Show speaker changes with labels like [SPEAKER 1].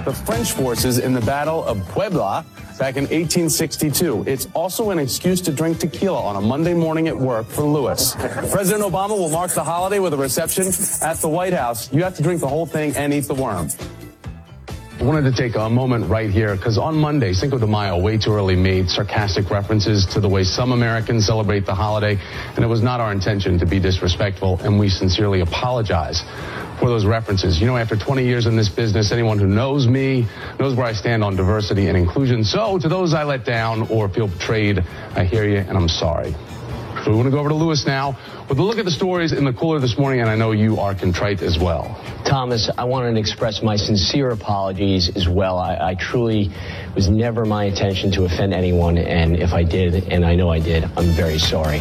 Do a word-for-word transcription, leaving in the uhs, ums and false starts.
[SPEAKER 1] the French forces in the Battle of Puebla back in eighteen sixty-two. It's also an excuse to drink tequila on a Monday morning at work for Lewis. President Obama will mark the holiday with a reception at the White House. You have to drink the whole thing and eat the worm. I wanted to take a moment right here because on Monday, Cinco de Mayo, way too early, made sarcastic references to the way some Americans celebrate the holiday, and it was not our intention to be disrespectful, and we sincerely apologize for those references. You know, after twenty years in this business, anyone who knows me knows where I stand on diversity and inclusion. So to those I let down or feel betrayed, I hear you, and I'm sorry. So we want to go over to Lewis now with a look at the stories in the cooler this morning, and I know you are contrite as well.
[SPEAKER 2] Thomas, I want to express my sincere apologies as well. I, I truly was never my intention to offend anyone, and if I did, and I know I did, I'm very sorry.